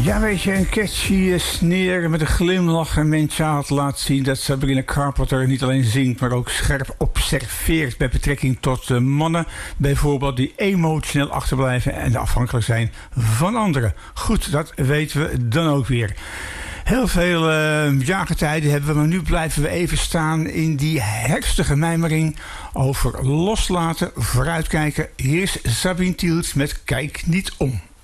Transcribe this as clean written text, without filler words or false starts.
Ja, weet je, een catchy sneer met een glimlach en mentaal laat zien dat Sabrina Carpenter niet alleen zingt, maar ook scherp observeert bij betrekking tot mannen, bijvoorbeeld die emotioneel achterblijven en afhankelijk zijn van anderen. Goed, dat weten we dan ook weer. Heel veel jaargetijden hebben we, maar nu blijven we even staan in die herfstige mijmering over loslaten, vooruitkijken. Hier is Sabine Tiels met Kijk niet om.